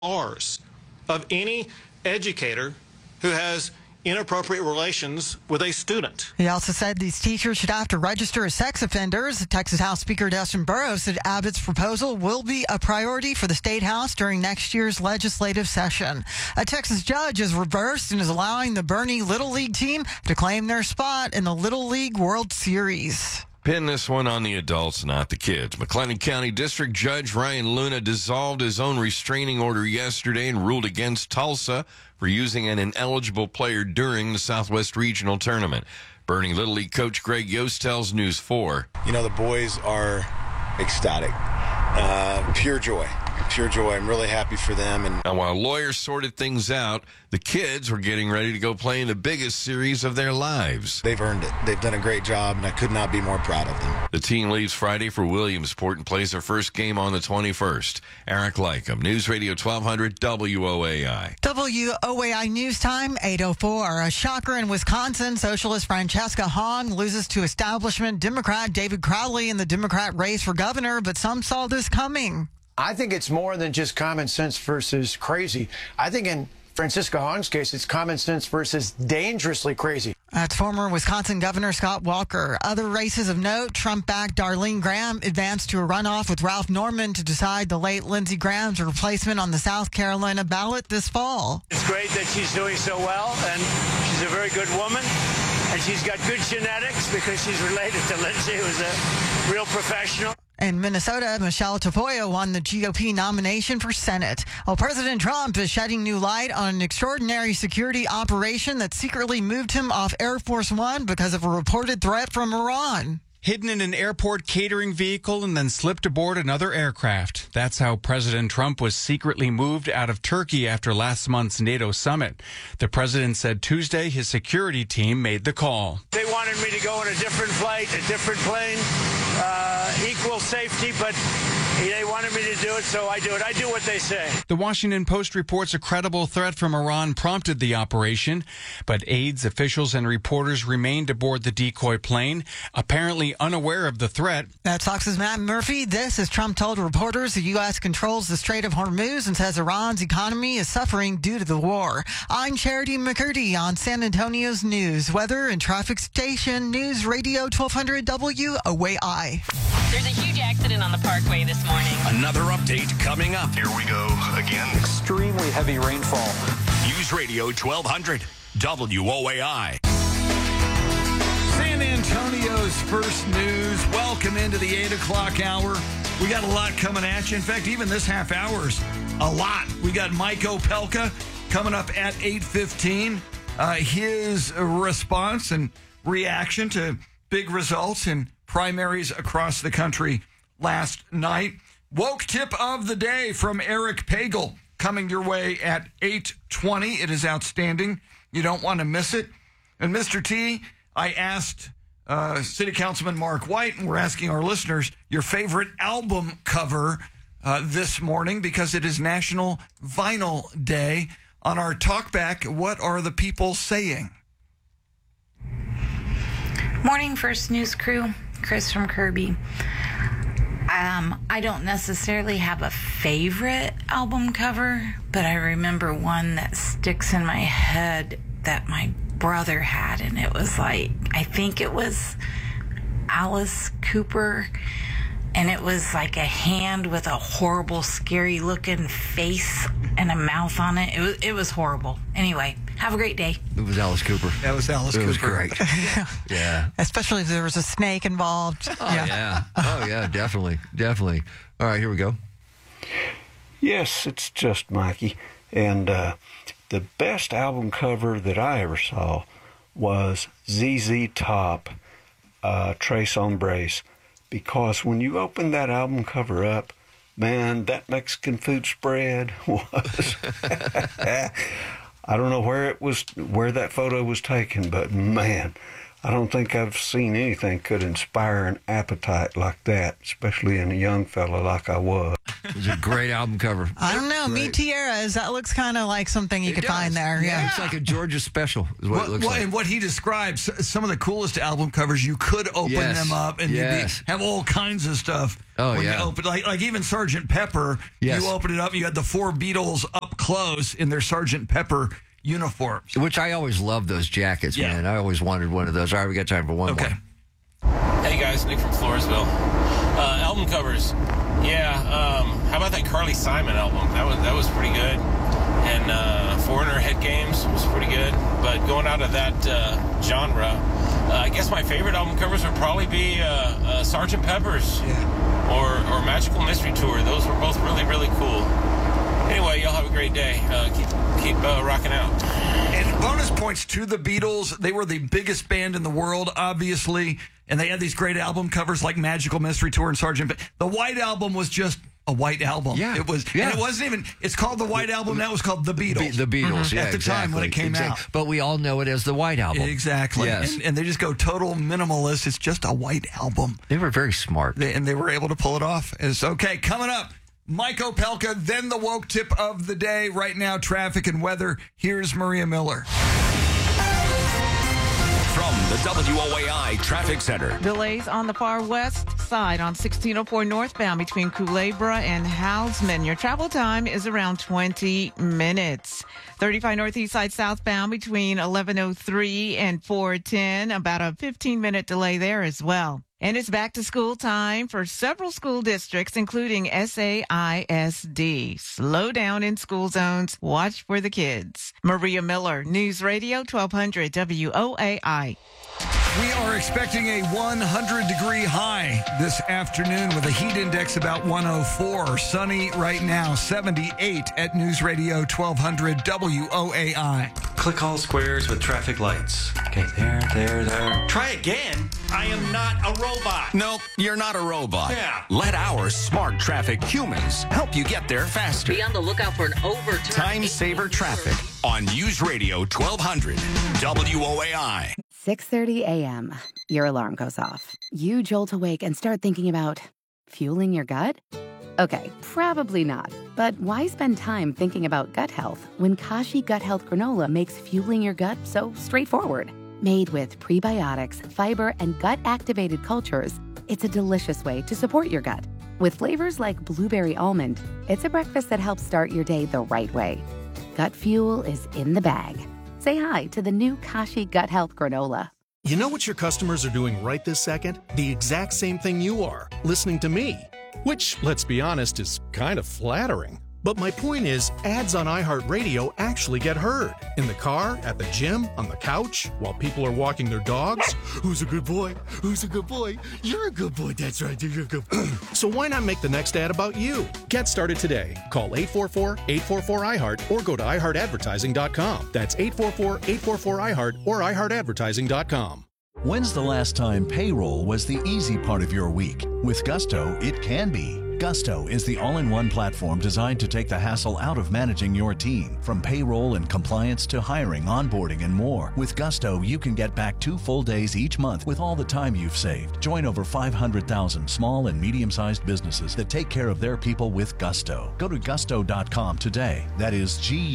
R's of any educator who has inappropriate relations with a student. He also said these teachers should have to register as sex offenders. Texas House Speaker Dustin Burrows said Abbott's proposal will be a priority for the State House during next year's legislative session. A Texas judge has reversed and is allowing the Bernie Little League team to claim their spot in the Little League World Series. Pin this one on the adults, not the kids. McLennan County District Judge Ryan Luna dissolved his own restraining order yesterday and ruled against Tulsa for using an ineligible player during the Southwest Regional Tournament. Bernie Little League coach Greg Yost tells News 4. You know, the boys are ecstatic. Pure joy. Pure joy. I'm really happy for them. And while lawyers sorted things out, the kids were getting ready to go play in the biggest series of their lives. They've earned it. They've done a great job, and I could not be more proud of them. The team leaves Friday for Williamsport and plays their first game on the 21st. Eric Lycum, News Radio 1200 WOAI. WOAI News Time, 8:04. A shocker in Wisconsin. Socialist Francesca Hong loses to establishment Democrat David Crowley in the Democrat race for governor, but some saw this coming. I think it's more than just common sense versus crazy. I think in Francisca Hong's case, it's common sense versus dangerously crazy. That's former Wisconsin Governor Scott Walker. Other races of note, Trump-backed Darlene Graham advanced to a runoff with Ralph Norman to decide the late Lindsey Graham's replacement on the South Carolina ballot this fall. It's great that she's doing so well, and she's a very good woman, and she's got good genetics because she's related to Lindsey, who's a real professional. In Minnesota, Michelle Tafoya won the GOP nomination for Senate. While President Trump is shedding new light on an extraordinary security operation that secretly moved him off Air Force One because of a reported threat from Iran. Hidden in an airport catering vehicle and then slipped aboard another aircraft. That's how President Trump was secretly moved out of Turkey after last month's NATO summit. The president said Tuesday his security team made the call. They wanted me to go on a different flight, a different plane, equal safety, but they wanted me to do it, so I do it. I do what they say. The Washington Post reports a credible threat from Iran prompted the operation, but aides, officials, and reporters remained aboard the decoy plane, apparently unaware of the threat. That's Fox's Matt Murphy. This is Trump told reporters the U.S. controls the Strait of Hormuz and says Iran's economy is suffering due to the war. I'm Charity McCurdy on San Antonio's news, weather, and traffic station News Radio 1200 WOAI. There's a huge accident on the Parkway this morning. Another update coming up. Here we go again. Extremely heavy rainfall. News Radio 1200 WOAI. San Antonio's first news. Welcome into the 8 o'clock hour. We got a lot coming at you. In fact, even this half hour's a lot. We got Mike Opelka coming up at 8:15. His response and reaction to big results in primaries across the country last night. Woke tip of the day from Eric Pagel coming your way at 8:20. It is outstanding. You don't want to miss it. And Mr. T, I asked City Councilman Mark White, and we're asking our listeners your favorite album cover this morning because it is National Vinyl Day. On our talkback, what are the people saying? Morning, First News crew. Chris from Kirby. I don't necessarily have a favorite album cover, but I remember one that sticks in my head that my brother had, and it was like, I think it was Alice Cooper, and it was like a hand with a horrible, scary-looking face and a mouth on it. It was horrible. Anyway, have a great day. It was Alice Cooper. That was Alice Cooper. It was great. Yeah. Especially if there was a snake involved. Oh, yeah. Oh, yeah, definitely. Definitely. All right, here we go. Yes, it's just Mikey. And the best album cover that I ever saw was ZZ Top, Tres Hombres. Because when you open that album cover up, man, that Mexican food spread was... I don't know where that photo was taken, but man, I don't think I've seen anything could inspire an appetite like that, especially in a young fella like I was. It was a great album cover. I don't know. Great. Mi Tierras, that looks kind of like something you could find there. Yeah. It's like a Georgia special is what it looks like. And what he describes, some of the coolest album covers, you could open them up and have all kinds of stuff. Oh, when yeah. You open, like even Sgt. Pepper, you open it up, you had the 4 Beatles up close in their Sgt. Pepper uniforms. Which I always loved those jackets, man. I always wanted one of those. All right, we got time for one more. Hey guys, Nick from Floresville. Album covers. How about that Carly Simon album? That was pretty good. And Foreigner Head Games was pretty good. But going out of that genre, I guess my favorite album covers would probably be Sgt. Pepper's or Magical Mystery Tour. Those were both really, really cool. Anyway, y'all have a great day. Keep rocking out. And bonus points to the Beatles. They were the biggest band in the world, obviously, and they had these great album covers like Magical Mystery Tour and Sgt. The White Album was just a white album. Yeah. It was, and it wasn't even. It's called the White Album. Now it's called the Beatles. The Beatles, at the time when it came out. But we all know it as the White Album. Exactly. Yes. And they just go total minimalist. It's just a white album. They were very smart. And they were able to pull it off. It's okay. Coming up, Mike Opelka, then the woke tip of the day. Right now, traffic and weather. Here's Maria Miller. From the WOAI Traffic Center. Delays on the far west side on 1604 northbound between Culebra and Houseman. Your travel time is around 20 minutes. 35 northeast side southbound between 1103 and 410. About a 15-minute delay there as well. And it's back to school time for several school districts, including SAISD. Slow down in school zones. Watch for the kids. Maria Miller, News Radio 1200 WOAI. We are expecting a 100-degree high this afternoon with a heat index about 104. Sunny right now, 78 at News Radio 1200 WOAI. Click all squares with traffic lights. Okay, there. Try again. I am not a robot. Nope, you're not a robot. Yeah. Let our smart traffic humans help you get there faster. Be on the lookout for an overturn. Time Saver Traffic on News Radio 1200 WOAI. 6:30 a.m. Your alarm goes off. You jolt awake and start thinking about fueling your gut? Okay, probably not. But why spend time thinking about gut health when Kashi Gut Health Granola makes fueling your gut so straightforward? Made with prebiotics, fiber, and gut-activated cultures, it's a delicious way to support your gut. With flavors like blueberry almond, it's a breakfast that helps start your day the right way. Gut fuel is in the bag. Say hi to the new Kashi Gut Health Granola. You know what your customers are doing right this second? The exact same thing you are, listening to me. Which, let's be honest, is kind of flattering. But my point is, ads on iHeartRadio actually get heard. In the car, at the gym, on the couch, while people are walking their dogs. Who's a good boy? Who's a good boy? You're a good boy. That's right. You're a good boy. So why not make the next ad about you? Get started today. Call 844-844-iHeart or go to iHeartAdvertising.com. That's 844-844-iHeart or iHeartAdvertising.com. When's the last time payroll was the easy part of your week? With Gusto, it can be. Gusto is the all-in-one platform designed to take the hassle out of managing your team. From payroll and compliance to hiring, onboarding, and more. With Gusto, you can get back 2 full days each month with all the time you've saved. Join over 500,000 small and medium-sized businesses that take care of their people with Gusto. Go to gusto.com today. That is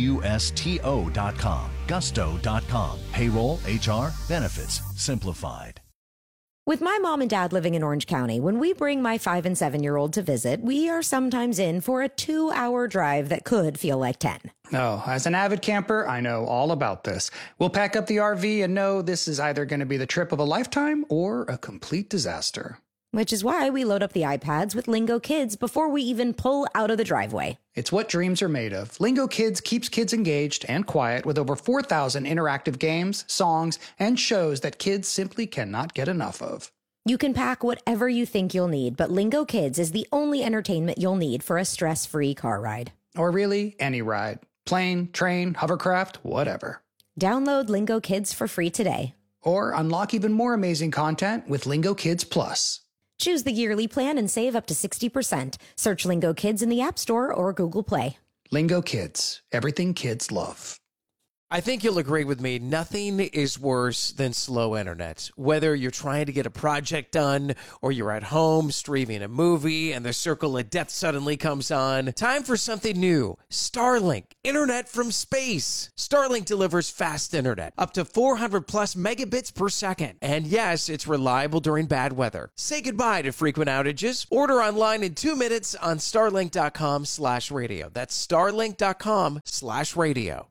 GUSTO.com. Gusto.com. Payroll, HR, benefits, simplified. With my mom and dad living in Orange County, when we bring my 5- and 7-year-old to visit, we are sometimes in for a 2-hour drive that could feel like 10. Oh, as an avid camper, I know all about this. We'll pack up the RV and know this is either going to be the trip of a lifetime or a complete disaster. Which is why we load up the iPads with Lingo Kids before we even pull out of the driveway. It's what dreams are made of. Lingo Kids keeps kids engaged and quiet with over 4,000 interactive games, songs, and shows that kids simply cannot get enough of. You can pack whatever you think you'll need, but Lingo Kids is the only entertainment you'll need for a stress-free car ride. Or really, any ride. Plane, train, hovercraft, whatever. Download Lingo Kids for free today. Or unlock even more amazing content with Lingo Kids Plus. Choose the yearly plan and save up to 60%. Search Lingo Kids in the App Store or Google Play. Lingo Kids. Everything kids love. I think you'll agree with me. Nothing is worse than slow internet. Whether you're trying to get a project done or you're at home streaming a movie and the circle of death suddenly comes on, time for something new. Starlink, internet from space. Starlink delivers fast internet, up to 400 plus megabits per second. And yes, it's reliable during bad weather. Say goodbye to frequent outages. Order online in 2 minutes on starlink.com/radio. That's starlink.com/radio.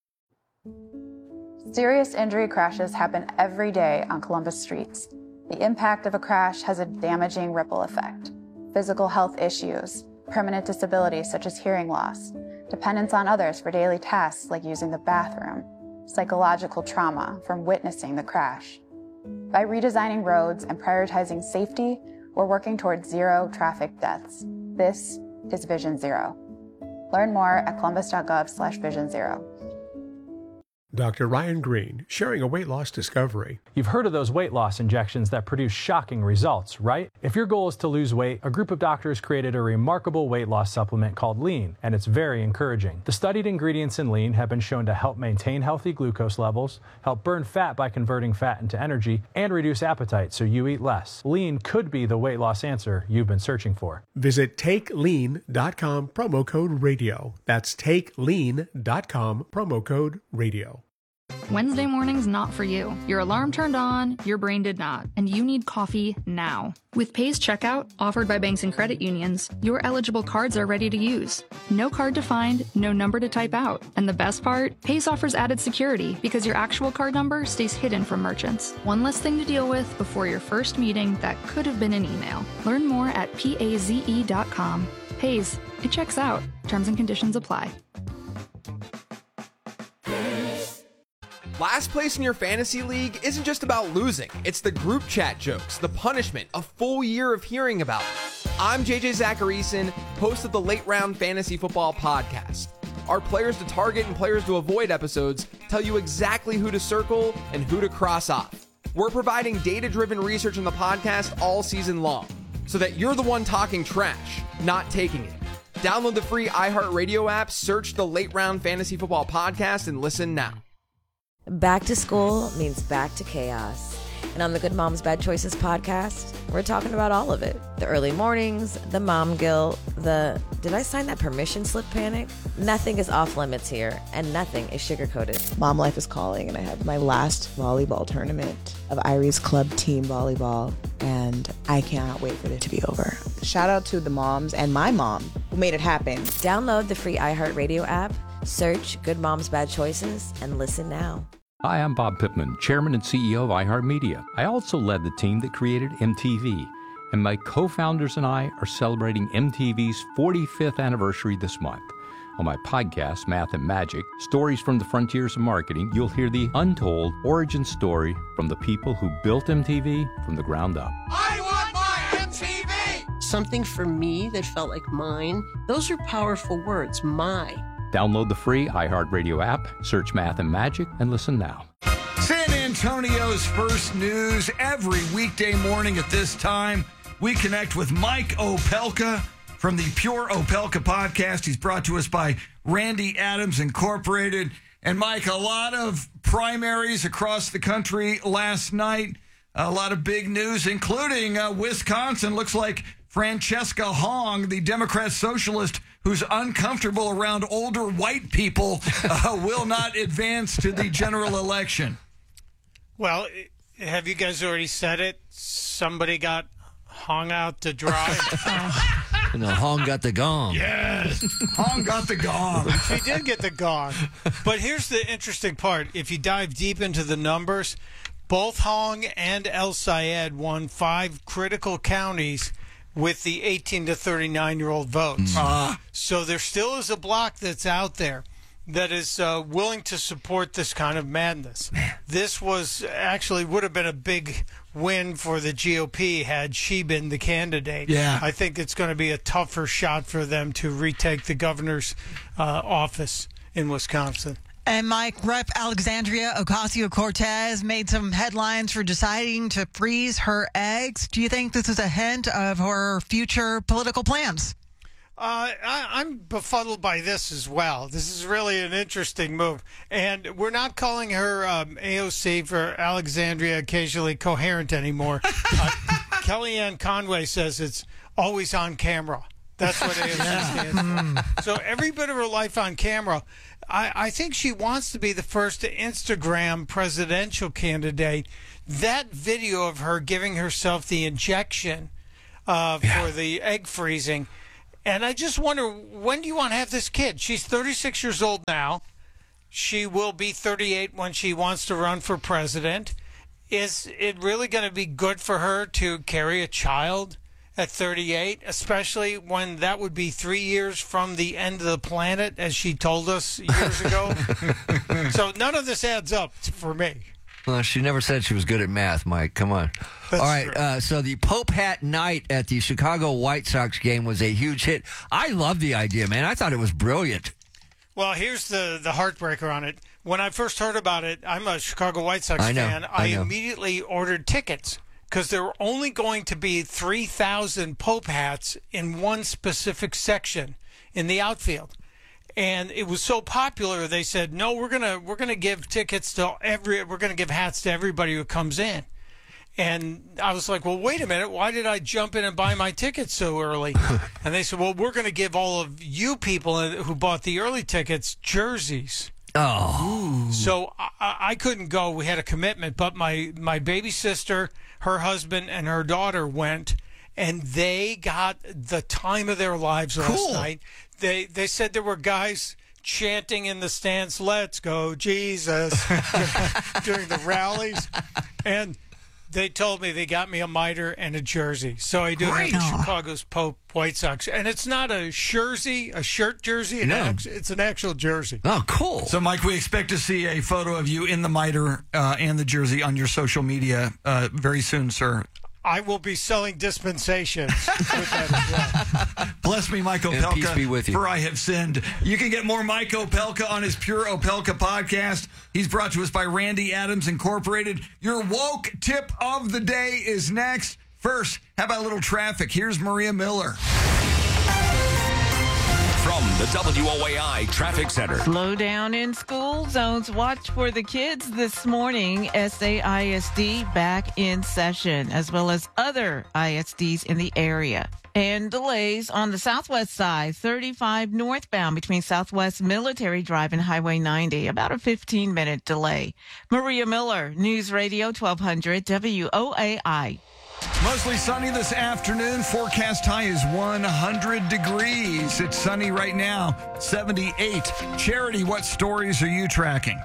Serious injury crashes happen every day on Columbus streets. The impact of a crash has a damaging ripple effect. Physical health issues, permanent disability such as hearing loss, dependence on others for daily tasks like using the bathroom, psychological trauma from witnessing the crash. By redesigning roads and prioritizing safety, we're working towards zero traffic deaths. This is Vision Zero. Learn more at columbus.gov/Vision Zero. Dr. Ryan Green, sharing a weight loss discovery. You've heard of those weight loss injections that produce shocking results, right? If your goal is to lose weight, a group of doctors created a remarkable weight loss supplement called Lean, and it's very encouraging. The studied ingredients in Lean have been shown to help maintain healthy glucose levels, help burn fat by converting fat into energy, and reduce appetite so you eat less. Lean could be the weight loss answer you've been searching for. Visit TakeLean.com, promo code radio. That's TakeLean.com, promo code radio. Wednesday morning's not for you. Your alarm turned on, your brain did not, and you need coffee now. With Pace Checkout, offered by banks and credit unions, your eligible cards are ready to use. No card to find, no number to type out. And the best part? Pace offers added security because your actual card number stays hidden from merchants. One less thing to deal with before your first meeting that could have been an email. Learn more at paze.com. Pace, it checks out. Terms and conditions apply. Last place in your fantasy league isn't just about losing. It's the group chat jokes, the punishment, a full year of hearing about it. I'm JJ Zacharyson, host of the Late Round Fantasy Football Podcast. Our Players to Target and Players to Avoid episodes tell you exactly who to circle and who to cross off. We're providing data-driven research in the podcast all season long, so that you're the one talking trash, not taking it. Download the free iHeartRadio app, search the Late Round Fantasy Football Podcast, and listen now. Back to school means back to chaos. And on the Good Moms Bad Choices podcast, we're talking about all of it. The early mornings, the mom guilt, the did I sign that permission slip panic? Nothing is off limits here, and nothing is sugar-coated. Mom life is calling, and I have my last volleyball tournament of Irie's Club Team Volleyball, and I cannot wait for it to be over. Shout out to the moms and my mom who made it happen. Download the free iHeartRadio app, search Good Moms Bad Choices, and listen now. Hi, I'm Bob Pittman, Chairman and CEO of iHeartMedia. I also led the team that created MTV, and my co-founders and I are celebrating MTV's 45th anniversary this month. On my podcast, Math and Magic, Stories from the Frontiers of Marketing, you'll hear the untold origin story from the people who built MTV from the ground up. I want my MTV! Something for me that felt like mine. Those are powerful words, my. Download the free iHeartRadio app, search Math and Magic, and listen now. San Antonio's First News every weekday morning at this time. We connect with Mike Opelka from the Pure Opelka podcast. He's brought to us by Randy Adams Incorporated. And Mike, a lot of primaries across the country last night. A lot of big news, including Wisconsin. Looks like Francesca Hong, the Democrat socialist who's uncomfortable around older white people, will not advance to the general election. Well, have you guys already said it? Somebody got hung out to dry. No, Hong got the gong. Yes, Hong got the gong. She did get the gong. But here's the interesting part. If you dive deep into the numbers, both Hong and El Sayed won 5 critical counties with the 18 to 39-year-old votes. So there still is a bloc that's out there that is willing to support this kind of madness. This was actually would have been a big win for the GOP had she been the candidate. Yeah. I think it's going to be a tougher shot for them to retake the governor's office in Wisconsin. And Mike, Rep. Alexandria Ocasio-Cortez made some headlines for deciding to freeze her eggs. Do you think this is a hint of her future political plans? I'm befuddled by this as well. This is really an interesting move. And we're not calling her AOC for Alexandria Occasionally Coherent anymore. Kellyanne Conway says it's always on camera. That's what AOC stands for. So every bit of her life on camera. I think she wants to be the first Instagram presidential candidate. That video of her giving herself the injection for the egg freezing. And I just wonder, when do you want to have this kid? She's 36 years old now. She will be 38 when she wants to run for president. Is it really going to be good for her to carry a child at 38, especially when that would be 3 years from the end of the planet, as she told us years ago? So none of this adds up for me. Well, she never said she was good at math, Mike. Come on. All right, so the Pope Hat night at the Chicago White Sox game was a huge hit. I love the idea, man. I thought it was brilliant. Well, here's the heartbreaker on it. When I first heard about it, I'm a Chicago White Sox fan. I immediately ordered tickets because there were only going to be 3,000 Pope hats in one specific section in the outfield. And it was so popular, they said, no, we're gonna give tickets to we're gonna give hats to everybody who comes in. And I was like, well, wait a minute, why did I jump in and buy my tickets so early? And they said, well, we're gonna give all of you people who bought the early tickets jerseys. Oh. So I couldn't go. We had a commitment, but my baby sister, her husband, and her daughter went, and they got the time of their lives last night. They said there were guys chanting in the stands, "Let's go, Jesus," during the rallies. And they told me they got me a miter and a jersey. So I do have Chicago's Pope White Sox. And it's not a jersey, a shirt jersey. It's an actual jersey. Oh, cool. So, Mike, we expect to see a photo of you in the miter and the jersey on your social media very soon, sir. I will be selling dispensations with that as well. Bless me, Mike Opelka. Peace be with you. For I have sinned. You can get more Mike Opelka on his Pure Opelka podcast. He's brought to us by Randy Adams Incorporated. Your woke tip of the day is next. First, how about a little traffic? Here's Maria Miller. From the WOAI Traffic Center. Slow down in school zones. Watch for the kids this morning. SAISD back in session, as well as other ISDs in the area. And delays on the southwest side, 35 northbound between Southwest Military Drive and Highway 90. About a 15-minute delay. Maria Miller, News Radio 1200 WOAI. Mostly sunny this afternoon. Forecast high is 100 degrees. It's sunny right now, 78. Charity, what stories are you tracking?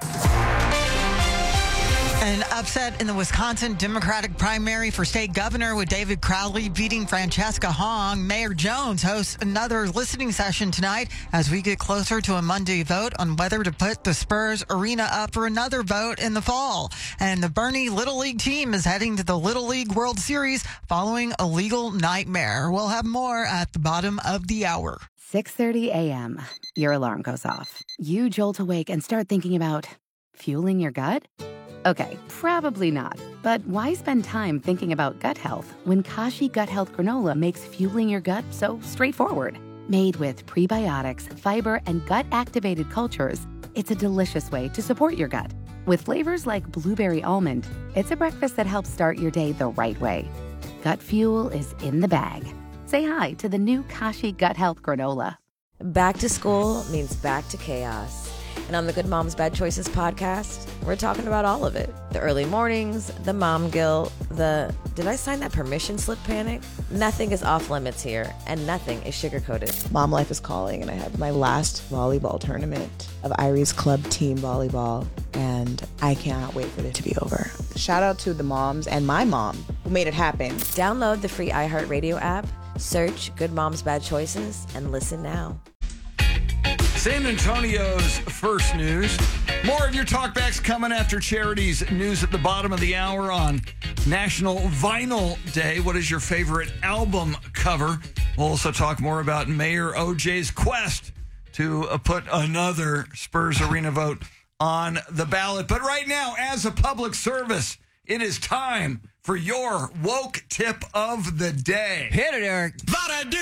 An upset in the Wisconsin Democratic primary for state governor with David Crowley beating Francesca Hong. Mayor Jones hosts another listening session tonight as we get closer to a Monday vote on whether to put the Spurs Arena up for another vote in the fall. And the Bernie Little League team is heading to the Little League World Series following a legal nightmare. We'll have more at the bottom of the hour. 6:30 a.m. Your alarm goes off. You jolt awake and start thinking about fueling your gut? Okay, probably not. But why spend time thinking about gut health when Kashi Gut Health Granola makes fueling your gut so straightforward? Made with prebiotics, fiber, and gut-activated cultures, it's a delicious way to support your gut. With flavors like blueberry almond, it's a breakfast that helps start your day the right way. Gut fuel is in the bag. Say hi to the new Kashi Gut Health Granola. Back to school means back to chaos. And on the Good Moms Bad Choices podcast, we're talking about all of it. The early mornings, the mom guilt, the did I sign that permission slip panic? Nothing is off limits here, and nothing is sugar-coated. Mom life is calling, and I had my last volleyball tournament of Iris Club Team Volleyball, and I cannot wait for it to be over. Shout out to the moms and my mom who made it happen. Download the free iHeartRadio app, search Good Moms Bad Choices, and listen now. San Antonio's first news. More of your talkbacks coming after Charity's news at the bottom of the hour on National Vinyl Day. What is your favorite album cover? We'll also talk more about Mayor OJ's quest to put another Spurs Arena vote on the ballot. But right now, as a public service, it is time for your woke tip of the day. Hit it, Eric. That I do.